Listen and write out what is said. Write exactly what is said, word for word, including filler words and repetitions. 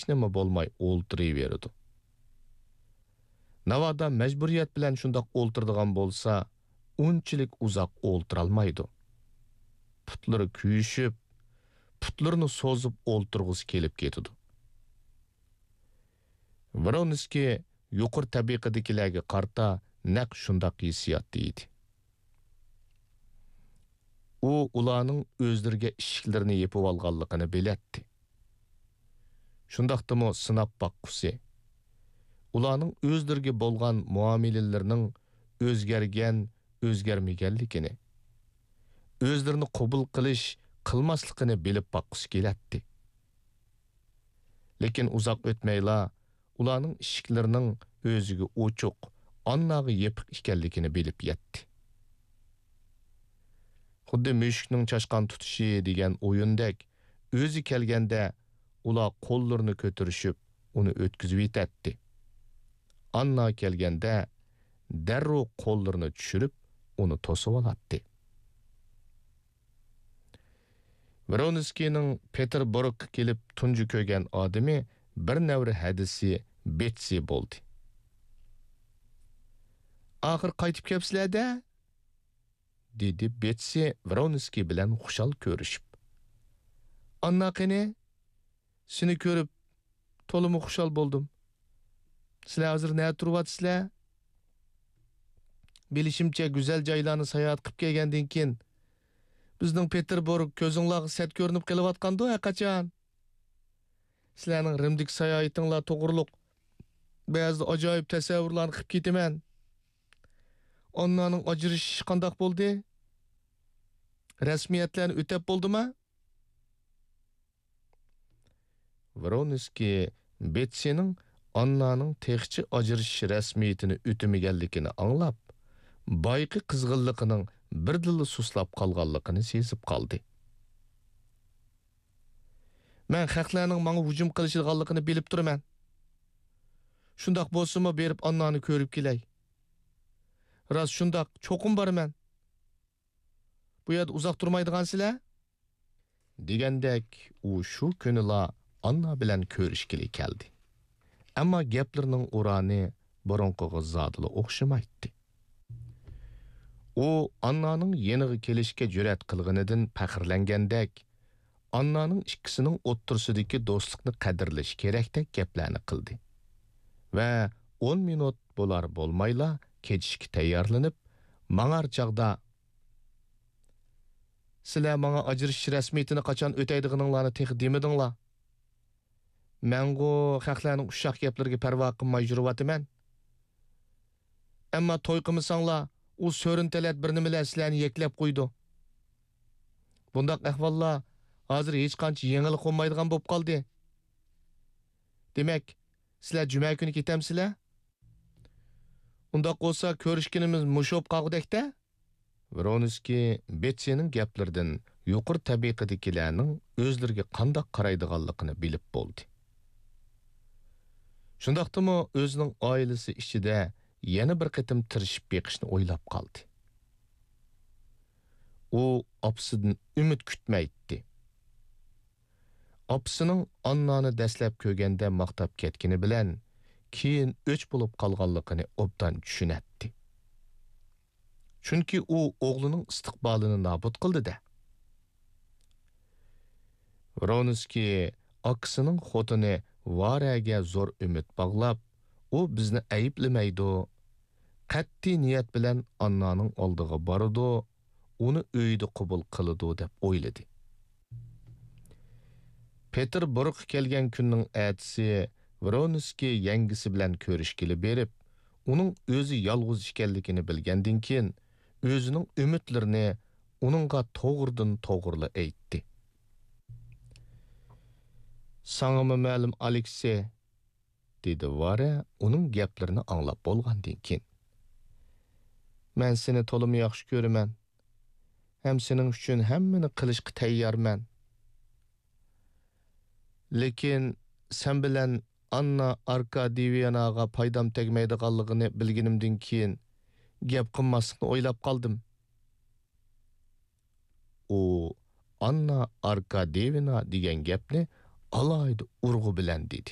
nima bo'lmay o'ltiraverdi. Navada majburiyat bilan shundoq o'ltiradigan bo'lsa, unchalik uzoq o'ltirolmaydi. Putlari kuyishib, putlarini so'zib o'ltirg'isi kelib ketadi. Voronskiy yuqori tabiqadagilarga qarta naq shundoq hissiyotda edi. U ularning o'zlariga ishiklarini yepib olganligini bilatdi. Shundaqdimi sinab baqqысы. Ularning o'zlariga bo'lgan muomalalarining o'zgargan, o'zgarmaganligini, o'zlarini qabul qilish, qilmasligini bilib baqqысы kelatdi. Lekin uzoq o'tmayla ularning ishiklarining o'ziga ochiq, annaga yepiq ekanligini bilib yetdi. Xuddi mushukning chashqan tutishi degan o'yindek, o'zi kelganda ular qo'llarini ko'tarishib, uni o'tkazib yetdi. Anna kelganda darrov qo'llarini tushirib, uni to'sib oladi. Voronskiyning Peterburgga kelib tunji ko'rgan odami bir navri hadisi Betsi bo'ldi. "Oxir qaytib kelibsizlar-da?" dedi Betsi Voronskiy bilan xushal ko'rishib. "Anna qani? Seni ko'rib to'liq xushal bo'ldim. Sizlar hozir nima turibsizlar? Bilishimcha go'zal joylarni sayohat qilib kelgandan keyin bizning Peterburg ko'zinglarga sat ko'rinib qelyotgandi qachon? Sizlarning Rimdik sayohatinglar to'g'riliq ba'zi ajoyib tasavvurlarni qilib ketaman. Onlarning ajrashishi qanday bo'ldi? Rasmiyatlarni o'tab bo'ldimi?" Voronskiy Betsining Annaning texchi ajrashish rasmiyatini o'tamaganligini anglab, boyqi qizg'inligining birdilla suslab qolganligini sezib qoldi. "Men xalqlarning menga hujum qilishganligini bilib turaman. Shundoq bo'lsa-mu berib Annani ko'rib kelay. Ras shundoq cho'qim borman. Bu yerda uzoq turmaydigansizlar?" degandek u shu kunila Anna bilan ko'rishgili keldi. Ammo gaplarining urani burunqiga zodila o'xshamaydi. U Annaning yeniga kelishga jur'at qilganidan faxrlangandek, Annaning ikkisining o'ttirsidagi do'stlikni qadrlash kerakdek gaplarni qildi. Va o'n minut bo'lar bo'lmayla ketishga tayyorlanib, mang'ar chaqda "Sizlar menga ajrashish rasmiyatini qachon o'taydiganinglarni tex demedinglar. Mengu xalqlarning ushaq gaplariga parvo qilmay yuribman. Ammo to'y qilmasanglar, u so'rin talat bir nimalar sizlarni yeklab qo'ydi. Bundaq ahvollar hozir hech qancha yengil qo'ymaydigan bo'lib qoldi. Demak, sizlar juma kuni ketamsizlar? Undaq bo'lsa ko'rishganimiz mushob qolgudakda?" Voronskiy Betsining gaplaridan yuqori tabiqadagilarning o'zlariga qanday qaraydiganligini bilib bo'ldi. Shundaqdimi o'zining oilasi ichida yana bir qitim tirishib beqishni o'ylab qoldi. U opsidan umid kutmaydi. Opsining Annani dastlab ko'rganda maqtab ketgani bilan keyin o'ch bo'lib qolganligini obdan tushunatdi. Chunki u o'g'lining istiqbolini nobud qildi-da. Voronskiy akisining xotini Varaga zo'r umid bog'lab, u bizni ayblamaydi, qat'iy niyat bilan Annaning oldiga boradi, uni uyda qabul qiladi deb o'yladi. Peterburg kelgan kunning ertasi Voronskiy yangisi bilan ko'rishgili berib, uning o'zi yolg'iz ekanligini bilgandan keyin o'zining umidlarini uningga to'g'ridan to'g'rila aytdi. "Sana ma'lum Aleksey", dedi Vara uning gaplarini anglab bo'lgandan keyin. "Men seni to'liq yaxshi ko'raman. Ham sening uchun hammani qilishga tayyorman. Lekin sen bilan Anna Arkadiyevaga foydam tegmaydiganligini bilganimdan keyin gap qilmaslikni o'ylab qoldim." U Anna Arkadiyevna degan gapni alayda urg'u bilan dedi.